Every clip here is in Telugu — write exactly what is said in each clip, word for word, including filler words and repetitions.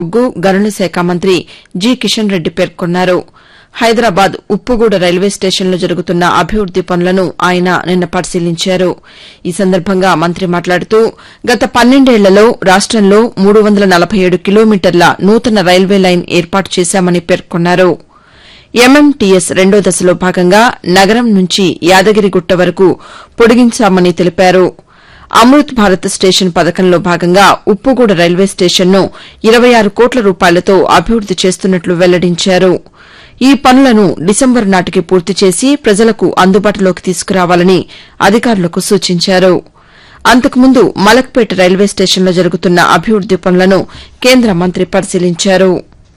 గనుల శాఖ మంత్రి జి కిషన్ రెడ్డి పేర్కొన్నారు. హైదరాబాద్ ఉప్పుగూడ రైల్వే స్టేషన్లో జరుగుతున్న అభివృద్ది పనులను ఆయన నిన్న పరిశీలించారు. ఈ సందర్భంగా మంత్రి మాట్లాడుతూ గత పన్నెండేళ్లలో రాష్టంలో మూడు వందల నలభై ఏడు కిలోమీటర్ల నూతన రైల్వే లైన్ ఏర్పాటు చేశామని పేర్కొన్నారు. ఎంఎంటీఎస్ రెండో దశలో భాగంగా నగరం నుంచి యాదగిరిగుట్ట వరకు పొడిగించామని తెలిపారు. అమృత్ భారత్ స్టేషన్ పథకంలో భాగంగా ఉప్పుగూడ రైల్వే స్టేషన్ను ఇరవై ఆరు కోట్ల రూపాయలతో అభివృద్ది చేస్తున్నట్లు వెల్లడించారు. ఈ పనులను డిసెంబరు నాటికి పూర్తి చేసి ప్రజలకు అందుబాటులోకి తీసుకురావాలని అధికారులకు సూచించారు. అంతకుముందు మలక్పేట రైల్వే స్టేషన్లో జరుగుతున్న అభివృద్ది పనులను కేంద్ర మంత్రి పరిశీలించారు.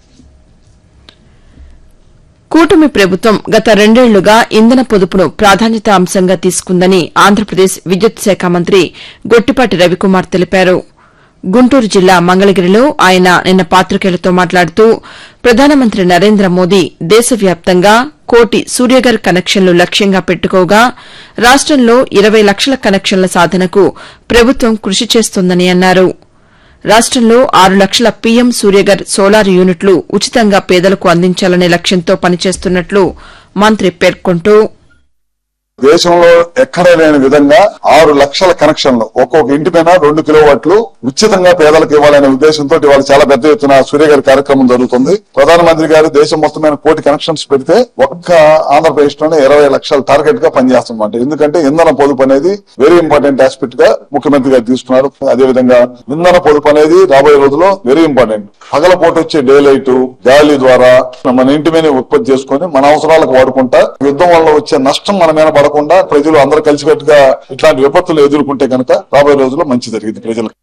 కూటమి ప్రభుత్వం గత రెండేళ్లుగా ఇంధన పొదుపును ప్రాధాన్యతా అంశంగా తీసుకుందని ఆంధ్రప్రదేశ్ విద్యుత్ శాఖ మంత్రి గొట్టిపాటి రవికుమార్ తెలిపారు. గుంటూరు జిల్లా మంగళగిరిలో ఆయన నిన్న పాతికేయులతో మాట్లాడుతూ ప్రధానమంత్రి నరేంద్ర మోదీ దేశవ్యాప్తంగా కోటి సూర్యఘర్ కనెక్షన్లు లక్ష్యంగా పెట్టుకోగా రాష్టంలో ఇరవై లక్షల కనెక్షన్ల సాధనకు ప్రభుత్వం కృషి చేస్తోందని అన్నారు. రాష్టంలో ఆరు లక్షల పీఎం సూర్యఘర్ సోలార్ యూనిట్లు ఉచితంగా పేదలకు అందించాలనే లక్ష్యంతో పనిచేస్తున్నట్లు మంత్రి పేర్కొంటూ దేశంలో ఎక్కడ లేని విధంగా ఆరు లక్షల కనెక్షన్లు ఒక్కొక్క ఇంటి పైన రెండు కిలోవాట్లు ఉచితంగా పేదలకు ఇవ్వాలనే ఉద్దేశంతో ఇవాళ చాలా పెద్ద ఎత్తున సూర్యగారి కార్యక్రమం జరుగుతుంది. ప్రధానమంత్రి గారు దేశం మొత్తమైన కోటి కనెక్షన్స్ పెడితే ఒక్క ఆంధ్రప్రదేశ్ లోనే ఇరవై లక్షల టార్గెట్ గా పనిచేస్తుందంట. ఎందుకంటే ఇంధన పొదుపు అనేది వెరీ ఇంపార్టెంట్ ఆస్పెక్ట్ గా ముఖ్యమంత్రి గారు తీసుకున్నారు. అదేవిధంగా ఇంధన పొదుపు అనేది రాబోయే రోజుల్లో వెరీ ఇంపార్టెంట్. పగలపూట వచ్చే డే లైట్ గాలి ద్వారా మన ఇంటి మీద ఉత్పత్తి చేసుకుని మన అవసరాలకు వాడుకుంటా యుద్దం వల్ల వచ్చే నష్టం మన మీద పడకుండా ప్రజలు అందరూ కలిసికట్టుగా ఇట్లాంటి విపత్తులు ఎదుర్కొంటే కనుక రాబోయే రోజుల్లో మంచి జరిగింది ప్రజలకు.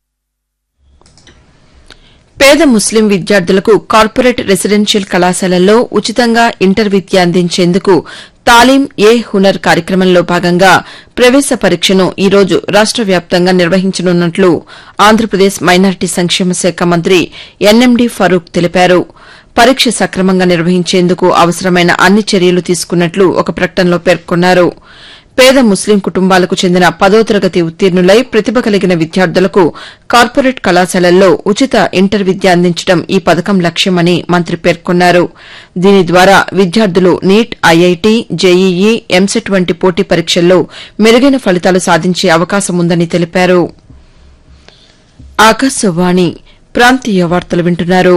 పేద ముస్లిం విద్యార్థులకు కార్పొరేట్ రెసిడెన్షియల్ కళాశాలల్లో ఉచితంగా ఇంటర్ విద్య అందించేందుకు తాలీం ఏ హునర్ కార్యక్రమంలో భాగంగా ప్రవేశ పరీక్షను ఈ రోజు రాష్ట వ్యాప్తంగా నిర్వహించనున్నట్లు ఆంధ్రప్రదేశ్ మైనారిటీ సంక్షేమ శాఖ మంత్రి ఎన్ఎండి ఫరూక్ తెలిపారు. పరీక్ష సక్రమంగా నిర్వహించేందుకు అవసరమైన అన్ని చర్యలు తీసుకున్నట్లు ఒక ప్రకటనలో పేర్కొన్నారు. పేద ముస్లిం కుటుంబాలకు చెందిన పదో తరగతి ఉత్తీర్ణులై ప్రతిభ కలిగిన విద్యార్థులకు కార్పొరేట్ కళాశాలల్లో ఉచిత ఇంటర్ విద్య అందించడం ఈ పథకం లక్ష్యమని మంత్రి పేర్కొన్నారు. దీని ద్వారా విద్యార్థులు నీట్, ఐఐటీ, జేఈఈ, ఎంసెట్ వంటి పోటీ పరీక్షల్లో మెరుగైన ఫలితాలు సాధించే అవకాశం ఉందని తెలిపారు. ఆకాశవాణి ప్రాంతీయ వార్తలు వింటున్నారు.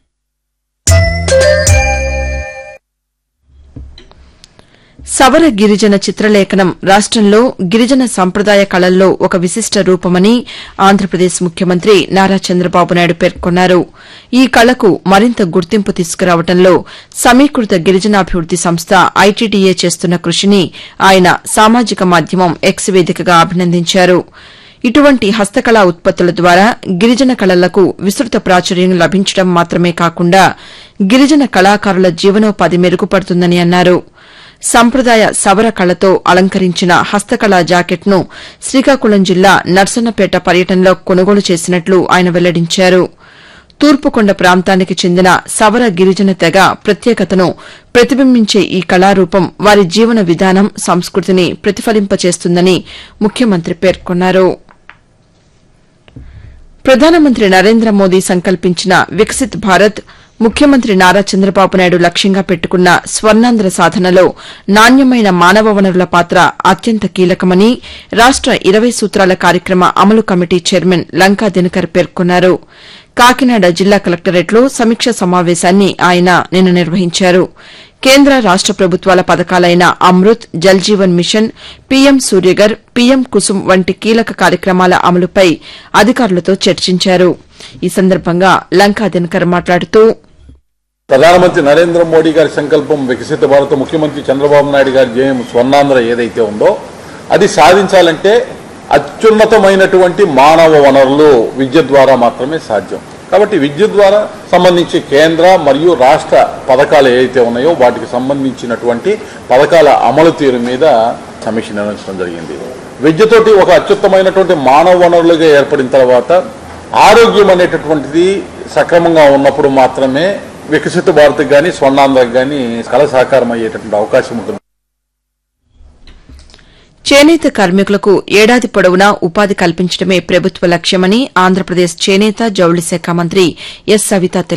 సవర గిరిజన చిత్రలేఖనం రాష్టంలో గిరిజన సంప్రదాయ కళల్లో ఒక విశిష్ట రూపమని ఆంధ్రప్రదేశ్ ముఖ్యమంత్రి నారా చంద్రబాబు నాయుడు పేర్కొన్నారు. ఈ కళకు మరింత గుర్తింపు తీసుకురావడంలో సమీకృత గిరిజనాభివృద్ది సంస్థ ఐటీడీఏ చేస్తున్న కృషిని ఆయన సామాజిక మాధ్యమం ఎక్స్ వేదికగా అభినందించారు. ఇటువంటి హస్తకళా ఉత్పత్తుల ద్వారా గిరిజన కళలకు విస్తృత ప్రాచుర్యం లభించడం మాత్రమే కాకుండా గిరిజన కళాకారుల జీవనోపాధి మెరుగుపడుతుందని అన్నారు. సంప్రదాయ సవర కళతో అలంకరించిన హస్తకళా జాకెట్ను శ్రీకాకుళం జిల్లా నర్సన్నపేట పర్యటనలో కొనుగోలు చేసినట్లు ఆయన వెల్లడించారు. తూర్పుకొండ ప్రాంతానికి చెందిన సవర గిరిజన తెగ ప్రత్యేకతను ప్రతిబింబించే ఈ కళారూపం వారి జీవన విధానం, సంస్కృతిని ప్రతిఫలింపచేస్తుందని ముఖ్యమంత్రి పేర్కొన్నారు. ప్రధానమంత్రి నరేంద్ర మోదీ సంకల్పించిన వికసిత్ భారత్, ముఖ్యమంత్రి నారా చంద్రబాబు నాయుడు లక్ష్యంగా పెట్టుకున్న స్వర్ణాంధ్ర సాధనలో నాణ్యమైన మానవ వనరుల పాత్ర అత్యంత కీలకమని రాష్ట ఇరవై సూత్రాల కార్యక్రమ అమలు కమిటీ చైర్మన్ లంకా దినకర్ పేర్కొన్నారు. కాకినాడ జిల్లా కలెక్టరేట్లో సమీక్ష సమావేశాన్ని ఆయన నిన్న నిర్వహించారు. కేంద్ర రాష్ట ప్రభుత్వాల పథకాలైన Amrit, Jal Jeevan machine, PM Surya Ghar, PM Kusum వంటి కీలక కార్యక్రమాల అమలుపై అధికారులతో చర్చించారు. ఈ సందర్భంగా లంకా దినకర్ మాట్లాడుతూ ప్రధానమంత్రి నరేంద్ర మోడీ గారి సంకల్పం వికసిత భారత్, ముఖ్యమంత్రి చంద్రబాబు నాయుడు గారి జయం స్వర్ణాంధ్ర ఏదైతే ఉందో అది సాధించాలంటే అత్యున్నతమైనటువంటి మానవ వనరులు విద్య ద్వారా మాత్రమే సాధ్యం. కాబట్టి విద్య ద్వారా సంబంధించి కేంద్ర మరియు రాష్ట్ర పథకాలు ఏవైతే ఉన్నాయో వాటికి సంబంధించినటువంటి పథకాల అమలు తీరు మీద సమీక్ష నిర్వహించడం జరిగింది. విద్యతోటి ఒక అత్యుత్తమైనటువంటి మానవ వనరులుగా ఏర్పడిన తర్వాత ఆరోగ్యం అనేటటువంటిది సక్రమంగా ఉన్నప్పుడు మాత్రమే వికసిత భారత్కి కానీ స్వర్ణాంధ్రకు కానీ కళ సాకారం అయ్యేటటువంటి అవకాశం ఉంటుంది. చేనేత కార్మికులకు ఏడాది పొడవునా ఉపాధి కల్పించడమే ప్రభుత్వ లక్ష్యమని ఆంధ్రప్రదేశ్ చేనేత జౌళి శాఖ మంత్రి ఎస్ సవిత